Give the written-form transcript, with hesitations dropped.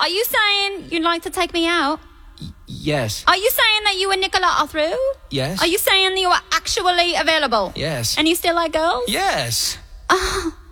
Are you saying you'd like to take me out? Yes. Are you saying that you and Nicola are through? Yes. Are you saying that you are actually available? Yes. And you still like girls? Yes. Oh,